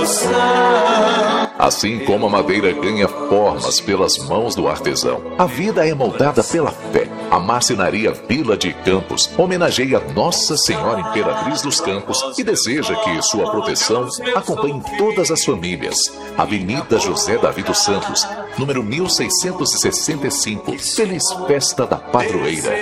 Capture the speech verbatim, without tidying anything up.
Assim como a madeira ganha formas pelas mãos do artesão, a vida é moldada pela fé. A Marcenaria Vila de Campos homenageia Nossa Senhora Imperatriz dos Campos e deseja que sua proteção acompanhe todas as famílias. Avenida José Davi dos Santos, número mil seiscentos e sessenta e cinco. Feliz Festa da Padroeira.